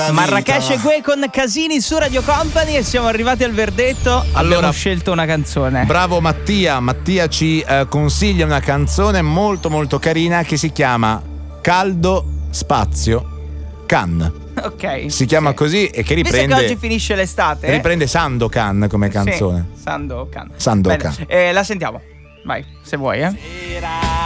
Marrakesh e Gue con Casini su Radio Company e siamo arrivati al verdetto. Abbiamo scelto una canzone. Bravo Mattia ci consiglia una canzone molto molto carina che si chiama Caldo Spazio Can. Ok. Si chiama così e che riprende. Visto che oggi finisce l'estate. Riprende Sandokan come canzone. Sì, Sandokan. Sandokan. La sentiamo. Vai, se vuoi,